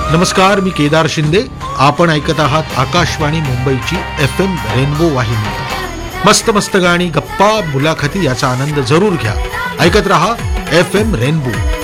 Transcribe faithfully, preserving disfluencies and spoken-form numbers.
नमस्कार, मी केदार शिंदे. आपण ऐकत आहात आकाशवाणी मुंबईची एफ एम रेनबो वाहिनी. मस्त मस्त गाणी, गप्पा, मुलाखती याचा आनंद जरूर घ्या. ऐकत रहा एफ एम रेनबो.